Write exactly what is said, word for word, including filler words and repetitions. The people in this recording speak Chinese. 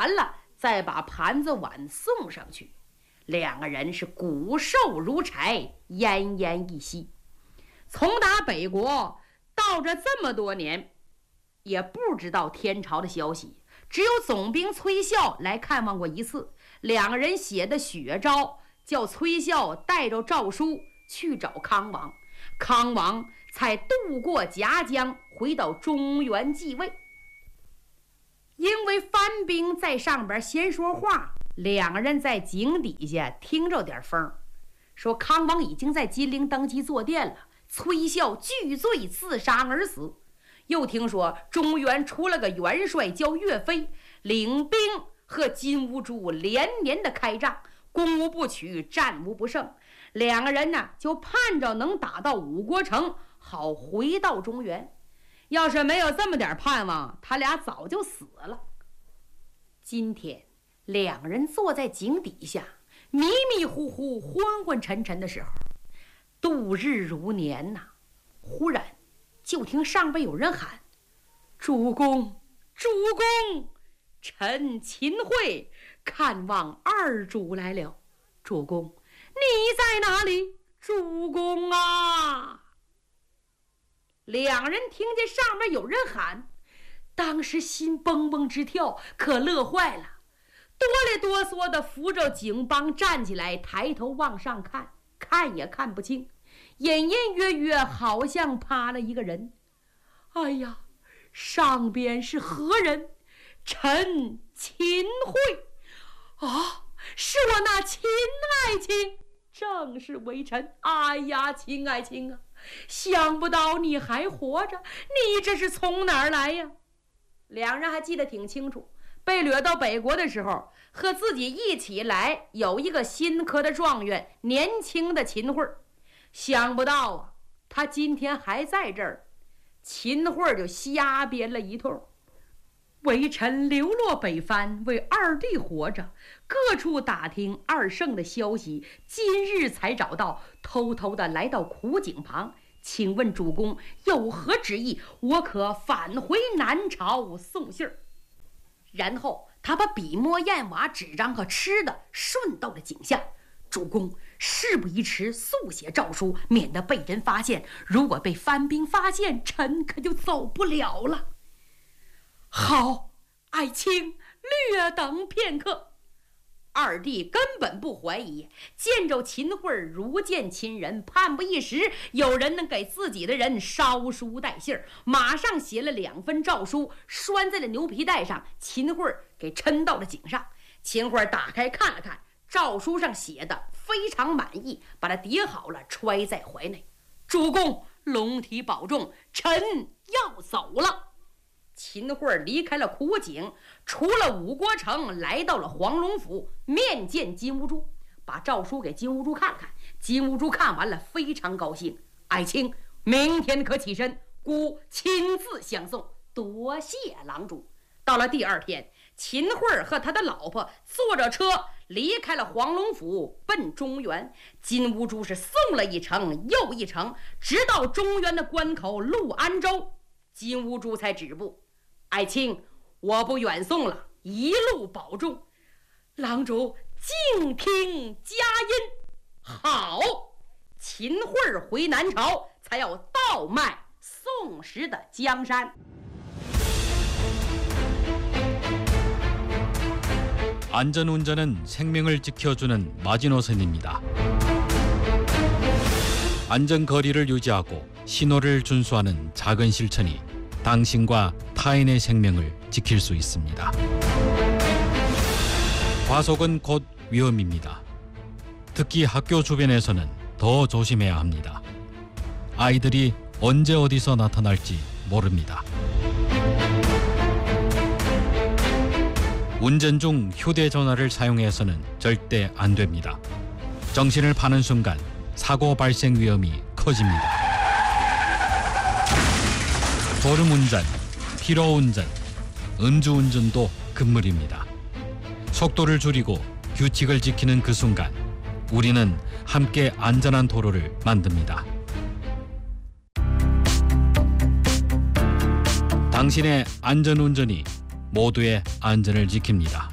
完了，再把盘子碗送上去。两个人是骨瘦如柴，奄奄一息。从打北国到这这么多年，也不知道天朝的消息，只有总兵崔孝来看望过一次。两个人写的血诏，叫崔孝带着诏书去找康王，康王才渡过夹江，回到中原继位。因为藩兵在上边先说话，两个人在井底下听着点风，说康王已经在金陵登基坐殿了，崔孝拒罪自杀而死。又听说中原出了个元帅叫岳飞，领兵和金兀术连年的开仗，攻无不取，战无不胜。两个人呢就盼着能打到五国城，好回到中原。要是没有这么点盼望，他俩早就死了。今天两个人坐在井底下，迷迷糊糊昏昏沉沉的时候，度日如年呐、啊。忽然就听上边有人喊：主公，主公，臣秦桧看望二主来了。主公，你在哪里？主公啊！两人听见上面有人喊，当时心蹦蹦直跳，可乐坏了，哆里哆嗦的扶着井帮站起来，抬头往上看，看也看不清，隐隐约约好像趴了一个人。哎呀，上边是何人？臣秦桧啊，是我那秦爱卿，正是为臣。哎呀，秦爱卿啊，想不到你还活着，你这是从哪儿来呀？两人还记得挺清楚，被掠到北国的时候，和自己一起来有一个新科的状元，年轻的秦桧。想不到啊，他今天还在这儿。秦桧就瞎编了一通，微臣流落北藩，为二弟活着，各处打听二圣的消息，今日才找到，偷偷的来到苦井旁，请问主公有何旨意？我可返回南朝送信儿。然后他把笔墨砚瓦纸张和吃的顺到了井下。主公，事不宜迟，速写诏书，免得被人发现。如果被藩兵发现，臣可就走不了了。好，爱卿，略等片刻。二弟根本不怀疑，见着秦桧如见亲人，盼不一时有人能给自己的人捎书带信儿，马上写了两份诏书，拴在了牛皮带上。秦桧给抻到了井上，秦桧打开看了看，诏书上写的非常满意，把它叠好了，揣在怀内。主公，龙体保重，臣要走了。秦桧离开了苦井，出了五国城，来到了黄龙府，面见金兀术，把诏书给金兀术看看。金兀术看完了，非常高兴。爱卿，明天可起身，孤亲自相送。多谢郎主。到了第二天，秦桧和他的老婆坐着车离开了黄龙府，奔中原。金兀术是送了一程又一程，直到中原的关口陆安州，金兀术才止步。爱卿，我不远送了，一路保重。郎主静听佳音。好，秦桧回南朝，才要倒卖宋时的江山。 안전운전은 생명을 지켜주는 마지노선입니다. 안전거리를 유지하고 신호를 준수하는 작은 실천이 당신과 타인의 생명을 지킬 수 있습니다. 과속은 곧 위험입니다. 특히 학교 주변에서는 더 조심해야 합니다. 아이들이 언제 어디서 나타날지 모릅니다. 운전 중 휴대전화를 사용해서는 절대 안 됩니다. 정신을 파는 순간 사고 발생 위험이 커집니다. 졸음운전, 피로운전, 음주운전도 금물입니다. 속도를 줄이고 규칙을 지키는 그 순간 우리는 함께 안전한 도로를 만듭니다. 당신의 안전운전이 모두의 안전을 지킵니다.